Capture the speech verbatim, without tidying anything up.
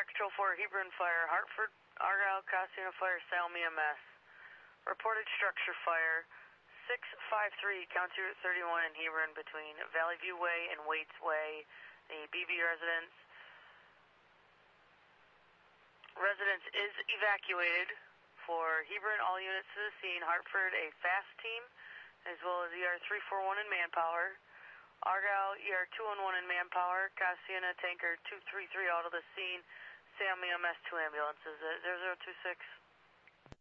Control four, Hebron Fire, Hartford, Argyle, Cassiano Fire, Salem E M S. Reported structure fire, six five three, County Route thirty-one in Hebron between Valley View Way and Waits Way, the B B residence. Residence is evacuated. For Hebron, all units to the scene. Hartford, a fast team, as well as E R three four one in manpower. Argyle, E R two one one in manpower. Cassiana, tanker two three three out of the scene. Salem E M S, two ambulances. zero zero two six.